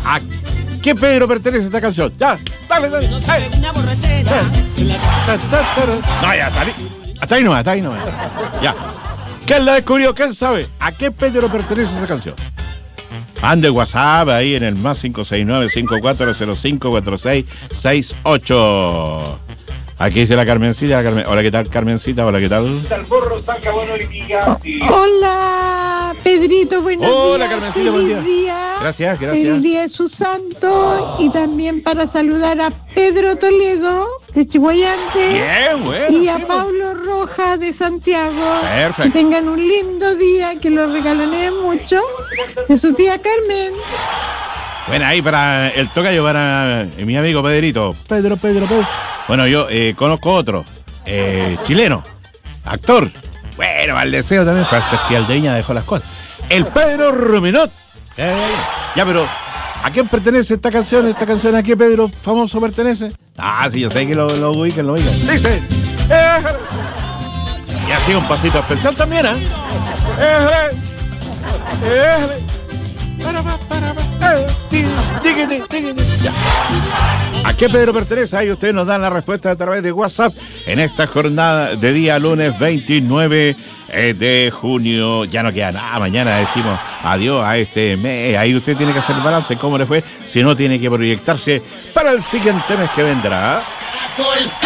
¿A qué Pedro pertenece esta canción? Ya, dale. No, ya salí. Hasta ahí nomás. Ya. ¿Quién la descubrió? ¿Quién sabe? ¿A qué Pedro pertenece esa canción? Ande WhatsApp ahí en el más 569-5405-4668. Aquí dice la Carmencita. Hola, ¿qué tal, Carmencita? Hola, ¿qué tal? Hola, Pedrito, buenos días. Hola, Carmencita, buen día. Gracias. El día de su santo y también para saludar a Pedro Toledo de Chihuayante. Bien, bueno. Y a Pablo Rojas de Santiago. Perfecto. Que tengan un lindo día, que lo regalaneen mucho. De su tía Carmen. Bueno, ahí para el tocayo, para mi amigo Pedrito. Pedro. Bueno, yo conozco otro, chileno, actor. Bueno, al deseo también, Aldeña dejó las cosas. El Pedro Ruminot. Ya, pero ¿a quién pertenece esta canción? ¿Esta canción a qué Pedro famoso pertenece? Ah, sí, yo sé que lo ubican. Dice. Y así un pasito especial también, Ya. ¿A qué Pedro pertenece? Ahí ustedes nos dan la respuesta a través de WhatsApp en esta jornada de día lunes 29 de junio. Ya no queda nada, mañana decimos adiós a este mes. Ahí usted tiene que hacer el balance, cómo le fue, si no tiene que proyectarse para el siguiente mes que vendrá.